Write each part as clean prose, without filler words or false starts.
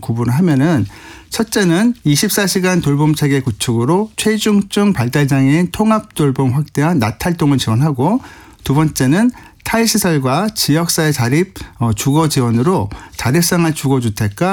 구분을 하면은 첫째는 24시간 돌봄체계 구축으로 최중증 발달장애인 통합돌봄 확대와 낮활동을 지원하고 두 번째는 타일시설과 지역사회 자립 주거 지원으로 자립생활 주거주택과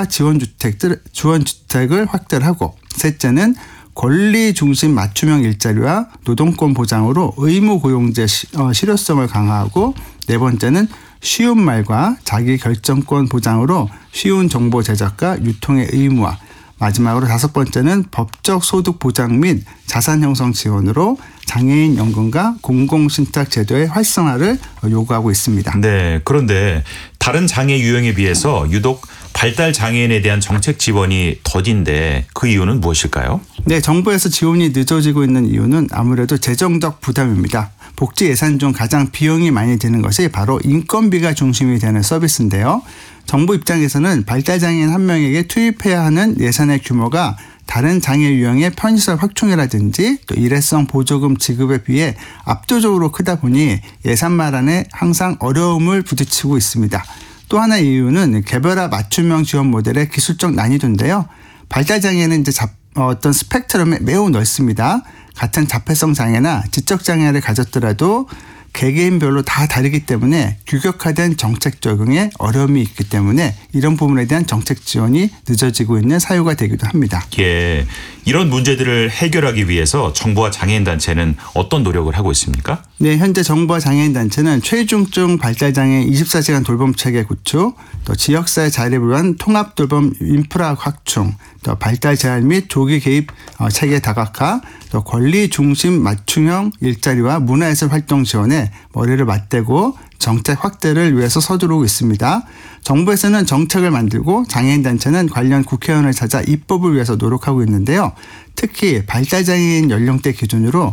지원주택을 확대를 하고 셋째는 권리 중심 맞춤형 일자리와 노동권 보장으로 의무 고용제 실효성을 강화하고 네 번째는 쉬운 말과 자기 결정권 보장으로 쉬운 정보 제작과 유통의 의무화 마지막으로 다섯 번째는 법적 소득 보장 및 자산 형성 지원으로 장애인 연금과 공공신탁 제도의 활성화를 요구하고 있습니다. 네, 그런데 다른 장애 유형에 비해서 유독 발달 장애인에 대한 정책 지원이 더딘데 그 이유는 무엇일까요? 네, 정부에서 지원이 늦어지고 있는 이유는 아무래도 재정적 부담입니다. 복지 예산 중 가장 비용이 많이 드는 것이 바로 인건비가 중심이 되는 서비스인데요. 정부 입장에서는 발달장애인 한 명에게 투입해야 하는 예산의 규모가 다른 장애 유형의 편의시설 확충이라든지 또 일회성 보조금 지급에 비해 압도적으로 크다 보니 예산 마련에 항상 어려움을 부딪히고 있습니다. 또 하나의 이유는 개별화 맞춤형 지원 모델의 기술적 난이도인데요. 발달장애는 이제 어떤 스펙트럼이 매우 넓습니다. 같은 자폐성 장애나 지적 장애를 가졌더라도 개개인별로 다 다르기 때문에 규격화된 정책 적용에 어려움이 있기 때문에 이런 부분에 대한 정책 지원이 늦어지고 있는 사유가 되기도 합니다. 예, 이런 문제들을 해결하기 위해서 정부와 장애인 단체는 어떤 노력을 하고 있습니까? 네, 현재 정부와 장애인 단체는 최중증 발달장애인 24시간 돌봄체계 구축, 또 지역사회 자립을 위한 통합돌봄 인프라 확충, 또 발달 재활 및 조기 개입 체계 다각화, 또 권리 중심 맞춤형 일자리와 문화예술 활동 지원에 머리를 맞대고 정책 확대를 위해서 서두르고 있습니다. 정부에서는 정책을 만들고 장애인 단체는 관련 국회의원을 찾아 입법을 위해서 노력하고 있는데요. 특히 발달장애인 연령대 기준으로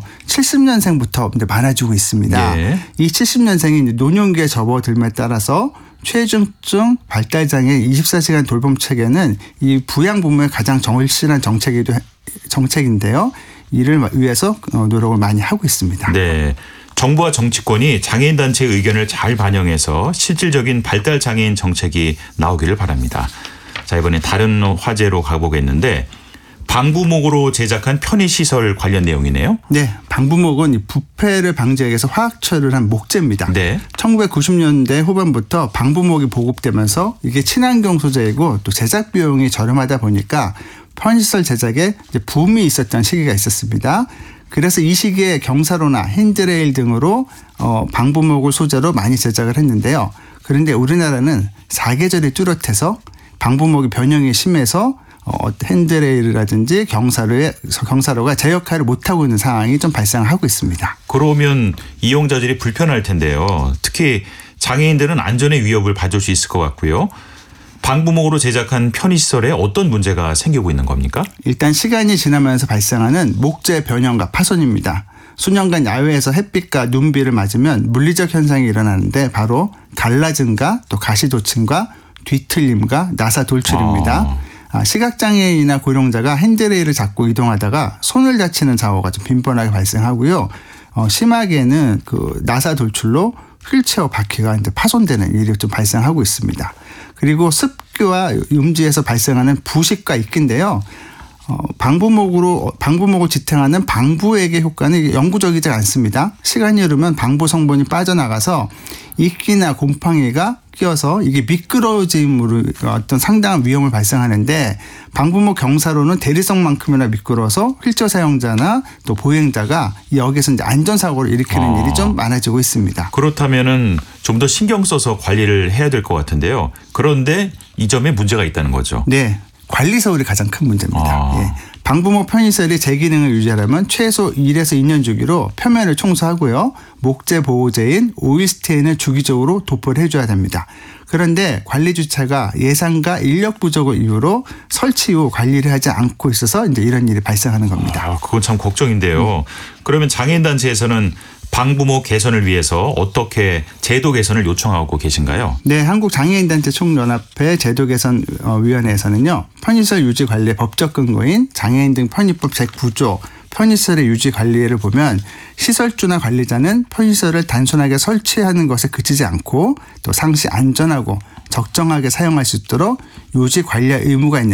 70년생부터 많아지고 있습니다. 예. 이 70년생이 노년기에 접어들m에 따라서 최중증 발달장애 24시간 돌봄 체계는 이 부양 부문의 가장 절실한 정책인데요. 이를 위해서 노력을 많이 하고 있습니다. 네, 정부와 정치권이 장애인 단체의 의견을 잘 반영해서 실질적인 발달 장애인 정책이 나오기를 바랍니다. 자, 이번에 다른 화제로 가보겠는데 방부목으로 제작한 편의시설 관련 내용이네요. 네, 방부목은 부패를 방지하기 위해서 화학처리를 한 목재입니다. 네. 1990년대 후반부터 방부목이 보급되면서 이게 친환경 소재이고 또 제작 비용이 저렴하다 보니까 편의시설 제작에 이제 붐이 있었던 시기가 있었습니다. 그래서 이 시기에 경사로나 핸드레일 등으로 방부목을 소재로 많이 제작을 했는데요. 그런데 우리나라는 사계절이 뚜렷해서 방부목이 변형이 심해서 핸드레일이라든지 경사로가 제 역할을 못하고 있는 상황이 좀 발생하고 있습니다. 그러면 이용자들이 불편할 텐데요. 특히 장애인들은 안전의 위협을 받을 수 있을 것 같고요. 방부목으로 제작한 편의시설에 어떤 문제가 생기고 있는 겁니까? 일단 시간이 지나면서 발생하는 목재 변형과 파손입니다. 수년간 야외에서 햇빛과 눈비를 맞으면 물리적 현상이 일어나는데 바로 갈라짐과 또 가시도침과 뒤틀림과 나사 돌출입니다. 시각장애인이나 고령자가 핸드레일을 잡고 이동하다가 손을 다치는 사고가 좀 빈번하게 발생하고요. 심하게는 그 나사 돌출로 휠체어 바퀴가 이제 파손되는 일이 좀 발생하고 있습니다. 그리고 습기와 음지에서 발생하는 부식과 입기인데요. 방부목을 지탱하는 방부액의 효과는 영구적이지 않습니다. 시간이 흐르면 방부 성분이 빠져나가서 입기나 곰팡이가 끼어서 이게 미끄러짐으로 어떤 상당한 위험을 발생하는데 방부목 경사로는 대리석만큼이나 미끄러워서 휠체어 사용자나 또 보행자가 여기서 이제 안전사고를 일으키는 일이 좀 많아지고 있습니다. 그렇다면은 좀 더 신경 써서 관리를 해야 될 것 같은데요. 그런데 이 점에 문제가 있다는 거죠. 네. 관리 서울이 가장 큰 문제입니다. 예. 방부목 편의시설이 제 기능을 유지하려면 최소 1에서 2년 주기로 표면을 청소하고요. 목재 보호제인 오일스테인을 주기적으로 도포를 해줘야 됩니다. 그런데 관리 주체가 예산과 인력 부족을 이유로 설치 후 관리를 하지 않고 있어서 이제 이런 일이 발생하는 겁니다. 그건 참 걱정인데요. 그러면 장애인 단체에서는 방부목 개선을 위해서 어떻게 제도 개선을 요청하고 계신가요? 네, 한국장애인단체 총연합회 제도개선위원회에서는요. 편의시설 유지 관리의 법적 근거인 장애인 등 편의법 제9조 편의시설의 유지 관리를 보면 시설주나 관리자는 편의시설을 단순하게 설치하는 것에 그치지 않고 또 상시 안전하고 적정하게 사용할 수 있도록 유지 관리할 의무가 있는